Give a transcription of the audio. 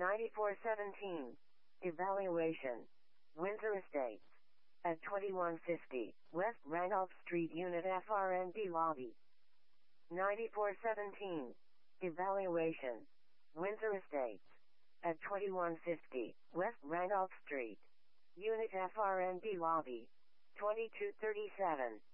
9417. Evaluation. Windsor Estates. At 2150 West Randolph Street, Unit FRNB Lobby. 9417. Evaluation. Windsor Estates. At 2150 West Randolph Street, Unit FRNB Lobby. 2237.